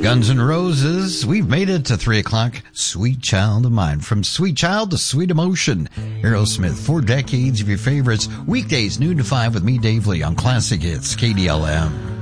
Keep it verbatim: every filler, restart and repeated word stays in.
Guns N' Roses, we've made it to three o'clock. Sweet Child of Mine. From Sweet Child to Sweet Emotion. Aerosmith, four decades of your favorites. Weekdays, noon to five with me, Dave Lee, on Classic Hits, K D L M.